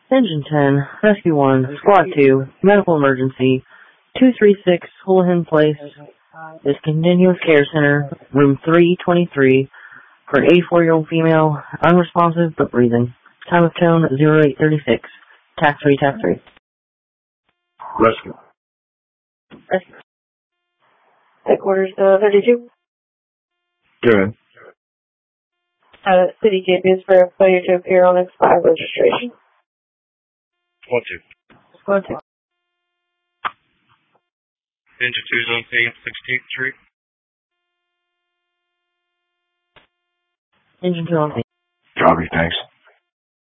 Engine 10, Rescue 1, Squad 2, Medical Emergency, 236 Houlihan Place, this Continuous Care Center, room 323, for an 84-year-old female, unresponsive but breathing. Time of tone 0836. Tax 3, tax 3. Rescue. Rescue. Headquarters 32. Good. City GPS for failure to appear on expired registration. Squad 2. Squad 2. Engine 2's on scene, 16th Street. Engine 2 on scene. Copy, thanks.